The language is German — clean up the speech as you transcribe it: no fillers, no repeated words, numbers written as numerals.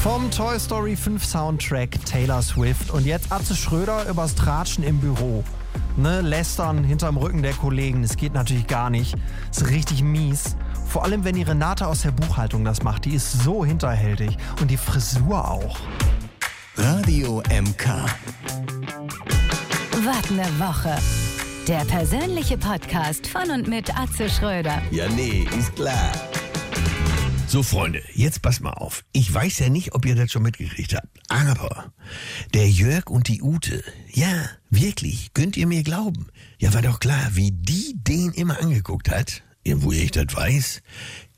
Vom Toy Story 5 Soundtrack Taylor Swift und jetzt Atze Schröder übers Tratschen im Büro. Lästern hinterm Rücken der Kollegen, das geht natürlich gar nicht. Ist richtig mies. Vor allem, wenn die Renate aus der Buchhaltung das macht, die ist so hinterhältig. Und die Frisur auch. Radio MK. Was ne Woche. Der persönliche Podcast von und mit Atze Schröder. Ja, nee, ist klar. So, Freunde, jetzt pass mal auf. Ich weiß ja nicht, ob ihr das schon mitgekriegt habt, aber der Jörg und die Ute, ja, wirklich, könnt ihr mir glauben? Ja, war doch klar, wie die den immer angeguckt hat, woher ich das weiß.